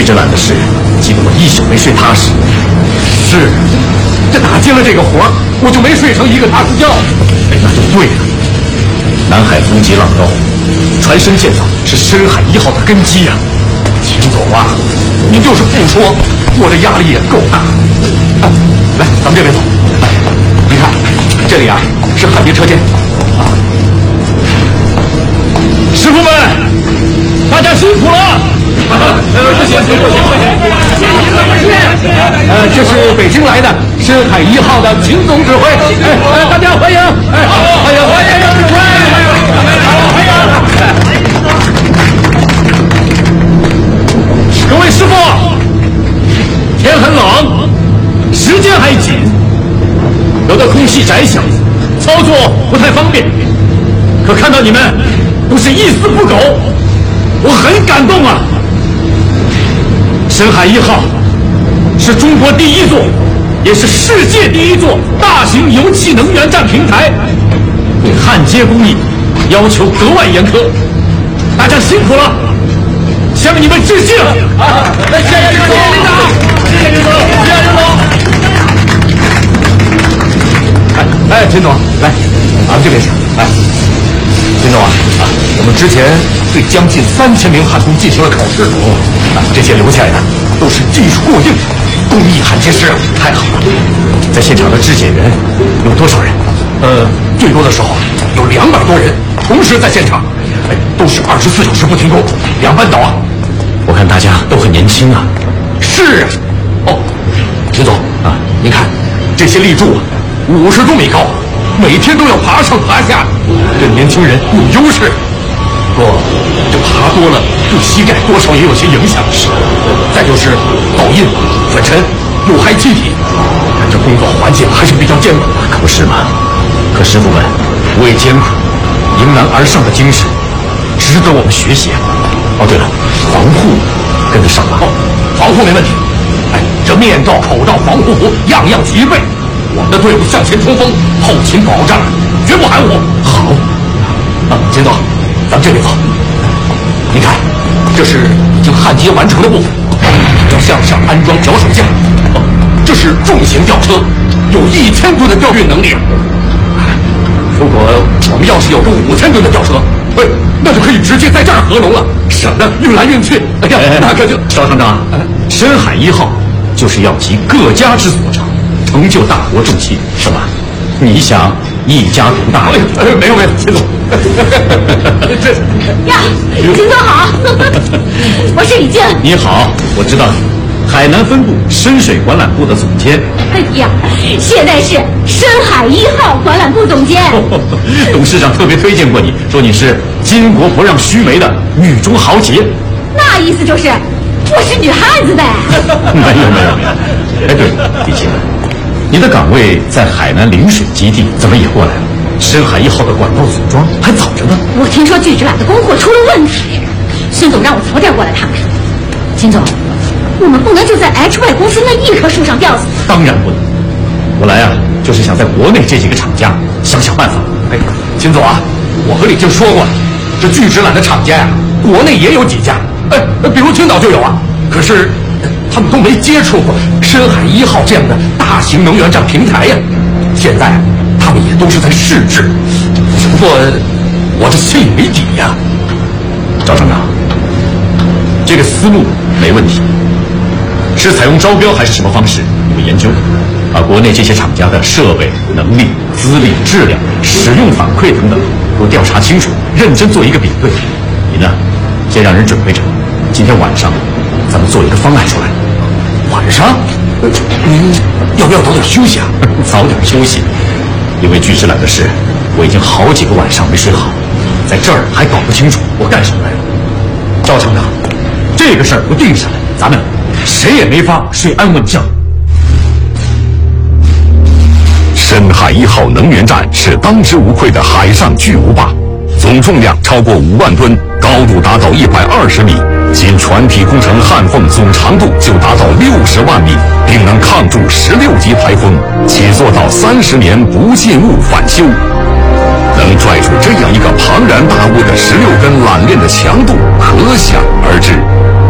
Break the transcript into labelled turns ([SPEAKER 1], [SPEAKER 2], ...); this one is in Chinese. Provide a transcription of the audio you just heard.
[SPEAKER 1] 巨之懒的事，急得我一宿没睡踏实。
[SPEAKER 2] 是，这打接了这个活我就没睡成一个踏实觉。
[SPEAKER 1] 哎，那就对了。南海风急浪高，船身建造是深海1号的根基呀。
[SPEAKER 2] 秦总啊，您就是不说，我这压力也够大。来，咱们这边走。你看，这里啊是焊接车间。
[SPEAKER 1] 师傅们，大家辛苦了。
[SPEAKER 2] 不行，这是北京来的深海1号的秦总指挥。大家欢迎！欢迎指挥！
[SPEAKER 1] 各位师傅，天很冷，时间还紧，有的空隙窄小，操作不太方便。可看到你们都是一丝不苟，我很感动啊！深海1号是中国第一座，也是世界第一座大型油气能源站平台，对焊接工艺要求格外严苛。大家辛苦了，向你们致敬！
[SPEAKER 2] 谢谢领导，谢谢领导，谢谢领导。哎，秦总，来，咱们这边请。哎，秦总啊，我们之前对将近3000名焊工进行了考试，这些留下来的都是技术过硬、工艺焊接师，太好了。
[SPEAKER 1] 在现场的质检员有多少人？
[SPEAKER 2] 最多的时候有200多人同时在现场，都是24小时不停工，两班倒啊。
[SPEAKER 1] 我看大家都很年轻啊。
[SPEAKER 2] 是啊。哦，秦总啊，您看这些立柱啊，50多米高，每天都要爬上爬下，这年轻人有优势。不过这爬多了对膝盖多少也有些影响。是。再就是噪音、粉尘、有害气体，看这工作环境还是比较艰苦的。
[SPEAKER 1] 可不是吗？可师傅们为艰苦迎难而上的精神，值得我们学习啊！哦，对了，防护跟得上吗？
[SPEAKER 2] 防护没问题。这面罩、口罩、防护服样样齐备。我们的队伍向前冲锋，后勤保障绝不含糊。
[SPEAKER 1] 好。
[SPEAKER 2] 秦总，咱们这边走。您看，这是已经焊接完成的部分，要向上安装脚手架。这是重型吊车，有1000吨的吊运能力。如果我们要是有个5000吨的吊车，那就可以直接在这儿合龙了，省得运来运去。哎呀，那可就
[SPEAKER 1] 邵厂长，深海1号就是要集各家之所长，成就大国重器，是吧？你想一家独大？
[SPEAKER 2] 没有，秦总。
[SPEAKER 3] 呀，秦总好，我是李静。
[SPEAKER 1] 你好，我知道你，海南分部深水管缆部的总监。
[SPEAKER 3] 哎呀，现在是深海1号管缆部总监。
[SPEAKER 1] 董事长特别推荐过你，说你是巾帼不让须眉的女中豪杰。
[SPEAKER 3] 那意思就是我是女汉子呗？
[SPEAKER 1] 没有。哎，对，李静，你的岗位在海南陵水基地，怎么也过来了？深海1号的管道组装还早着呢。
[SPEAKER 3] 我听说巨直缆的供货出了问题，孙总让我早点过来看看。秦总，我们不能就在 HY 公司那一棵树上吊死。
[SPEAKER 1] 当然不能，我来啊，就是想在国内这几个厂家想办法。
[SPEAKER 2] 秦总啊，我和李静说过了，这巨直缆的厂家呀，国内也有几家，比如青岛就有啊。可是他们都没接触过深海1号这样的大型能源站平台呀。现在他们也都是在试制，只不过我这心里没底呀。
[SPEAKER 1] 赵厂长，这个思路没问题，是采用招标还是什么方式？你们研究，把国内这些厂家的设备、能力、资历、质量、使用反馈等等都调查清楚，认真做一个比对。你呢，先让人准备着，今天晚上咱们做一个方案出来。
[SPEAKER 2] 晚上？您要不要早点休息啊？
[SPEAKER 1] 早点休息，因为巨直缆的事，我已经好几个晚上没睡好，在这儿还搞不清楚我干什么来了。赵厂长，这个事儿不定下来，咱们谁也没法睡安稳觉。
[SPEAKER 4] 深海1号能源站是当之无愧的海上巨无霸，总重量超过5万吨，高度达到120米，仅船体工程焊缝总长度就达到60万米，并能抗住16级台风，且做到30年不进物返修。能拽出这样一个庞然大物的16根缆链的强度，可想而知。